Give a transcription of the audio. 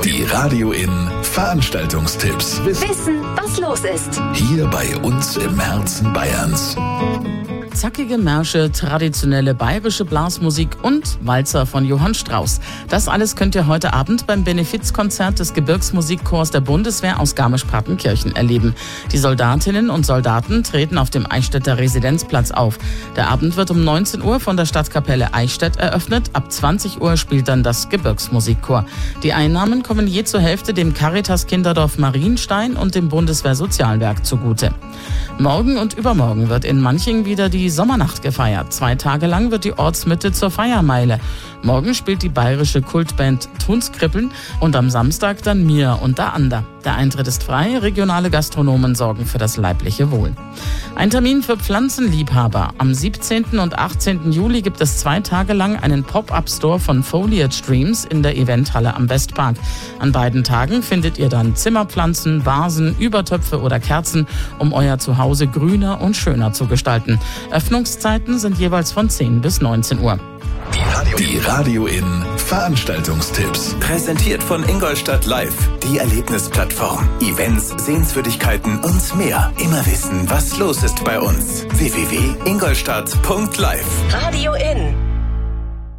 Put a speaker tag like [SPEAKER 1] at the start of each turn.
[SPEAKER 1] Die Radio In Veranstaltungstipps.
[SPEAKER 2] Wissen, was los ist.
[SPEAKER 1] Hier bei uns im Herzen Bayerns.
[SPEAKER 3] Zackige Märsche, traditionelle bayerische Blasmusik und Walzer von Johann Strauss. Das alles könnt ihr heute Abend beim Benefizkonzert des Gebirgsmusikchors der Bundeswehr aus Garmisch-Partenkirchen erleben. Die Soldatinnen und Soldaten treten auf dem Eichstätter Residenzplatz auf. Der Abend wird um 19 Uhr von der Stadtkapelle Eichstätt eröffnet. Ab 20 Uhr spielt dann das Gebirgsmusikchor. Die Einnahmen kommen je zur Hälfte dem Caritas Kinderdorf Marienstein und dem Bundeswehr Sozialwerk zugute. Morgen und übermorgen wird in Manching wieder die Sommernacht gefeiert. 2 Tage lang wird die Ortsmitte zur Feiermeile. Morgen spielt die bayerische Kultband Tunskrippeln und am Samstag dann Mir und da Ander. Der Eintritt ist frei, regionale Gastronomen sorgen für das leibliche Wohl. Ein Termin für Pflanzenliebhaber. Am 17. und 18. Juli gibt es 2 Tage lang einen Pop-Up-Store von Foliage Dreams in der Eventhalle am Westpark. An beiden Tagen findet ihr dann Zimmerpflanzen, Vasen, Übertöpfe oder Kerzen, um euer Zuhause grüner und schöner zu gestalten. Öffnungszeiten sind jeweils von 10 bis 19 Uhr.
[SPEAKER 1] Die Radio In Veranstaltungstipps.
[SPEAKER 4] Präsentiert von Ingolstadt Live, die Erlebnisplattform. Events, Sehenswürdigkeiten und mehr. Immer wissen, was los ist bei uns. www.ingolstadt.live.
[SPEAKER 2] Radio In.